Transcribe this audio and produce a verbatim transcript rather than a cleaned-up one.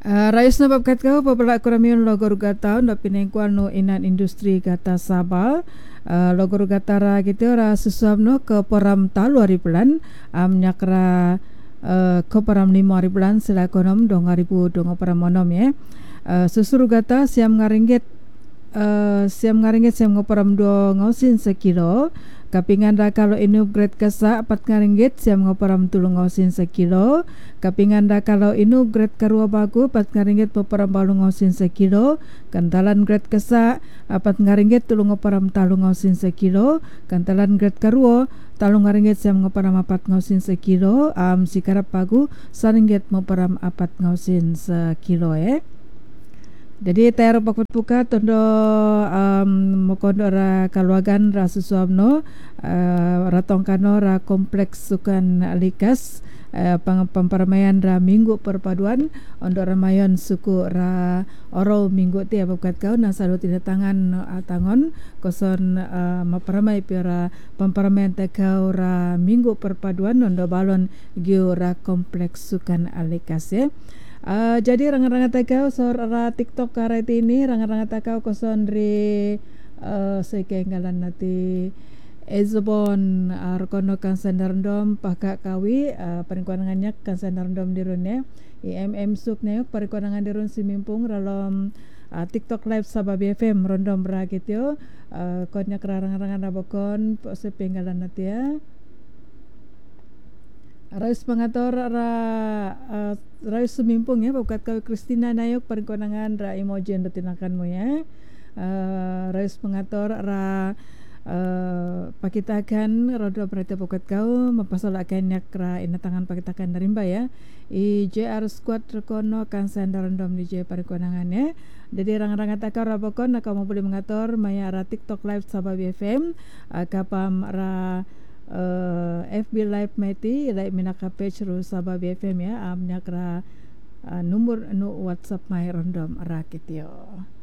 Uh, Rayus na babkat kau papala kuramion logor gata no pinengkuan no inan industri gata Sabah uh, logor gata ra gitu ra sesuap no ke peram talu hari bulan am nyakra uh, ke peram lima hari bulan sila konom dong ribu dong peram monom ya uh, susuru gata siam ngaringgit uh, siam ngaringgit siam ngoperam do ngausin sekilo kapingan ra kalau inu grade kesa empat ngaringgit siam ngoperam tulung ngausin sekilo kapingan ra kalau inu grade karua bagu empat ngaringgit peperam balu ngausin sekilo kantalan grade kesa empat ngaringgit tulung ngoperam talung ngausin sekilo kantalan grade karua talung ngaringgit siam ngoperam empat ngausin sekilo am sikarap bagu saringgit ngoperam empat ngausin sekilo eh jadi tayar pakut puka tondo um, mokondo ra kaluagan ra susuamno uh, ratong kano ra kompleks sukan likas uh, pang pempermaian ra minggu perpaduan ondo ramayon suku ra oro minggu ti apakat kau na salu tidak tangan uh, tangon koson uh, maparamai pira pempermaian tekau ra minggu perpaduan ondo balon giu ra kompleks sukan likas ya. Uh, jadi rangan-rangan takau sora TikTok karet ini rangan-rangan takau koson ri uh, sekenggalan nati ezbon arkono kan sandarndom pakak kawi uh, perikuanangannya kan sandarndom dirunnya I M M suk neok perikuanangan dirun simimpung ralom uh, TikTok live Sabah B F M rondom rakit yo uh, konyak rangan-rangan rabokon sepenggalan nati ya. Rais pengator ra uh, Rais semimpung ya bukat kau Kristina Nayok perkonangan ra emoji tinakan mo ya. Uh, Rais pengator ra uh, pakitakan rodo berita bukat kau mapasalakan yak ra inatangan pakitakan darimba ya. I J R squad rekono kan sandarandom di J perkonangan ya. Jadi rang-rang takau rabokon nak kamu boleh mengator maya ra TikTok live Sabah B F M uh, kapam ra Uh, F B live meti like minaka page ru Sabah B F M ya amnya kra uh, nomor no WhatsApp mai random rakit yo.